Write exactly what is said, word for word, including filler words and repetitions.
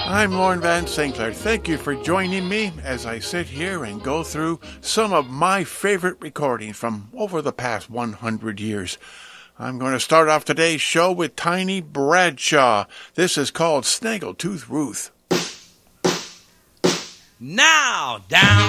I'm Lorne Van Sinclair. Thank you for joining me as I sit here and go through some of my favorite recordings from over the past one hundred years. I'm going to start off today's show with Tiny Bradshaw. This is called Snaggletooth Ruth. Now, down